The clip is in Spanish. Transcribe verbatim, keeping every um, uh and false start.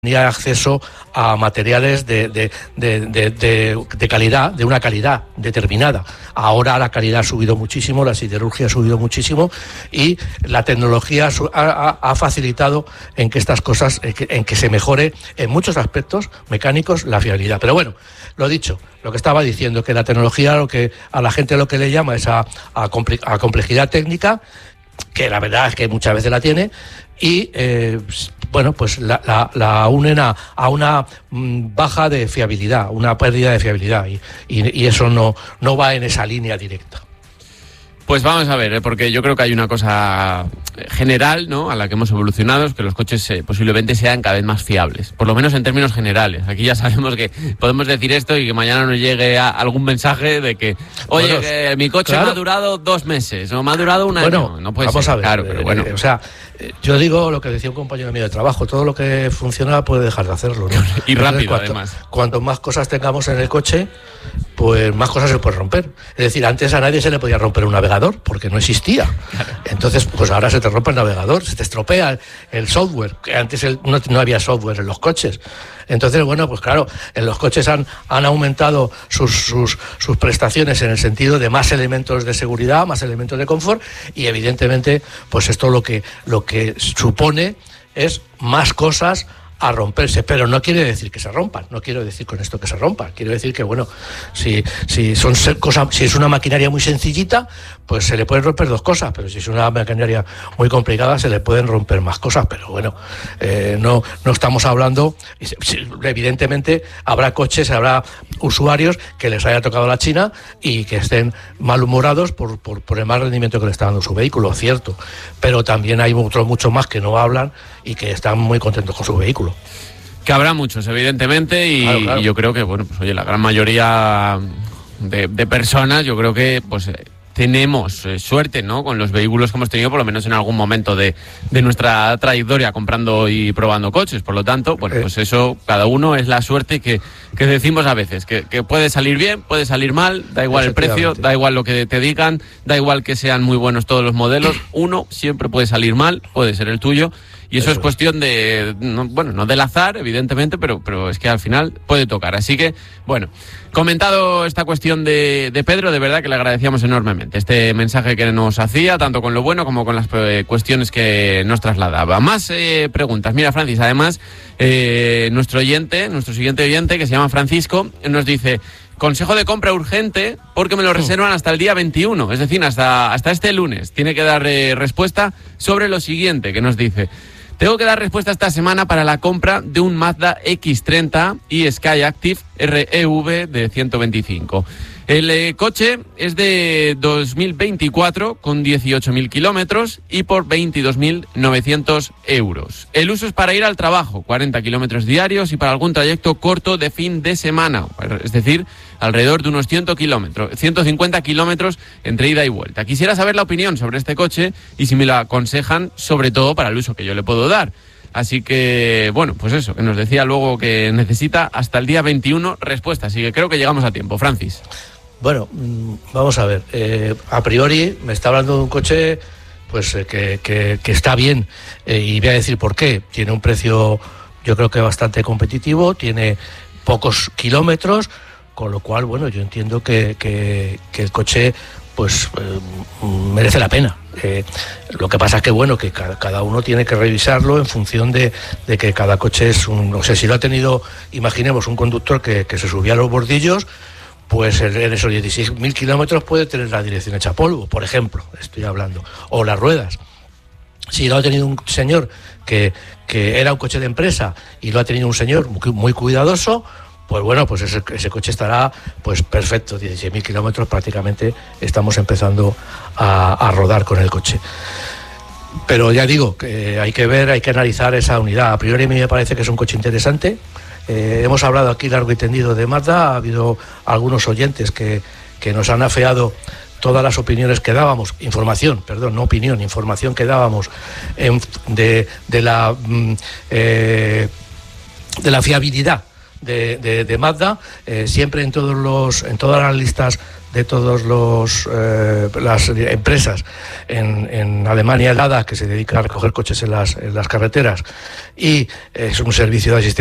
tenía acceso a materiales de, de, de, de, de, de calidad, de una calidad determinada. Ahora la calidad ha subido muchísimo, la siderurgia ha subido muchísimo y la tecnología ha, ha facilitado en que estas cosas, en que, en que se mejore en muchos aspectos mecánicos la fiabilidad. Pero bueno, lo dicho, lo que estaba diciendo, que la tecnología lo que a la gente lo que le llama es a, a, comple, a complejidad técnica, que la verdad es que muchas veces la tiene, y eh, bueno, pues la, la, la unen a, a una mm, baja de fiabilidad, una pérdida de fiabilidad, y, y, y eso no, no va en esa línea directa. Pues vamos a ver, ¿eh? Porque yo creo que hay una cosa general, ¿no?, a la que hemos evolucionado, es que los coches eh, posiblemente sean cada vez más fiables, por lo menos en términos generales. Aquí ya sabemos que podemos decir esto y que mañana nos llegue a algún mensaje de que, oye, bueno, que mi coche claro, me ha durado dos meses o me ha durado un año. Bueno, no puede vamos ser, a ver, claro, pero bueno. Eh, o sea, yo digo lo que decía un compañero mío de trabajo, todo lo que funciona puede dejar de hacerlo, ¿no? Y rápido, cuanto, además. Cuanto más cosas tengamos en el coche, pues más cosas se pueden romper. Es decir, antes a nadie se le podía romper un navegador porque no existía. Entonces, pues ahora se te rompe el navegador, se te estropea el, el software, que antes el, no, no había software en los coches. Entonces, bueno, pues claro, en los coches han, han aumentado sus, sus, sus prestaciones en el sentido de más elementos de seguridad, más elementos de confort, y evidentemente, pues esto lo que, lo que supone es más cosas a romperse, pero no quiere decir que se rompan, no quiero decir con esto que se rompan, quiero decir que, bueno, si, si son cosas, si es una maquinaria muy sencillita, pues se le pueden romper dos cosas, pero si es una maquinaria muy complicada se le pueden romper más cosas, pero bueno, eh, no, no estamos hablando, evidentemente habrá coches, habrá usuarios que les haya tocado la china y que estén malhumorados por, por, por el mal rendimiento que le está dando su vehículo, cierto, pero también hay otros muchos más que no hablan y que están muy contentos con su vehículo. Que habrá muchos, evidentemente, y, claro, claro. y yo creo que, bueno, pues oye, la gran mayoría de, de personas, yo creo que, pues, eh, tenemos eh, suerte, ¿no?, con los vehículos que hemos tenido, por lo menos en algún momento de, de nuestra trayectoria, comprando y probando coches. Por lo tanto, bueno, pues eso, cada uno es la suerte que, que decimos a veces, que, que puede salir bien, puede salir mal, da igual el precio, da igual lo que te digan, da igual que sean muy buenos todos los modelos, uno siempre puede salir mal, puede ser el tuyo. Y eso, eso es cuestión de, no, bueno, no del azar, evidentemente, pero, pero es que al final puede tocar. Así que, bueno, comentado esta cuestión de, de Pedro, de verdad que le agradecíamos enormemente este mensaje que nos hacía, tanto con lo bueno como con las eh, cuestiones que nos trasladaba. Más eh, preguntas. Mira, Francis, además, eh, nuestro oyente, nuestro siguiente oyente, que se llama Francisco, nos dice: consejo de compra urgente porque me lo reservan hasta el día veintiuno, es decir, hasta, hasta este lunes. Tiene que dar eh, respuesta sobre lo siguiente, que nos dice: tengo que dar respuesta esta semana para la compra de un Mazda equis treinta y Skyactiv R E V de ciento veinticinco. El eh, coche es de dos mil veinticuatro con dieciocho mil kilómetros y por veintidós mil novecientos euros. El uso es para ir al trabajo, cuarenta kilómetros diarios, y para algún trayecto corto de fin de semana, es decir, alrededor de unos cien kilómetros, ciento cincuenta kilómetros entre ida y vuelta. Quisiera saber la opinión sobre este coche y si me lo aconsejan, sobre todo para el uso que yo le puedo dar. Así que, bueno, pues eso, que nos decía luego que necesita hasta el día veintiuno respuesta, así que creo que llegamos a tiempo. Francis. Bueno, vamos a ver, eh, a priori me está hablando de un coche pues eh, que, que, que está bien, eh, y voy a decir por qué. Tiene un precio, yo creo que bastante competitivo, tiene pocos kilómetros, con lo cual, bueno, yo entiendo que, que, que el coche pues eh, merece la pena. Eh, lo que pasa es que, bueno, que cada, cada uno tiene que revisarlo en función de, de que cada coche es un... O sea, si lo ha tenido, imaginemos, un conductor que, que se subía a los bordillos, pues en esos dieciséis mil kilómetros puede tener la dirección hecha polvo, por ejemplo, estoy hablando, o las ruedas. Si lo ha tenido un señor que, que era un coche de empresa y lo ha tenido un señor muy, muy cuidadoso, pues bueno, pues ese, ese coche estará pues perfecto, dieciséis mil kilómetros prácticamente estamos empezando a, a rodar con el coche. Pero ya digo, que hay que ver, hay que analizar esa unidad. A priori a mí me parece que es un coche interesante. Eh, hemos hablado aquí largo y tendido de Mazda, ha habido algunos oyentes que, que nos han afeado todas las opiniones que dábamos, información, perdón, no opinión, información que dábamos en, de, de, la, eh, de la fiabilidad de, de, de Mazda, eh, siempre en todos los, en todas las listas de todas eh, las empresas en, en Alemania, Lada, que se dedica a recoger coches en las, en las carreteras, y es un servicio de asistencia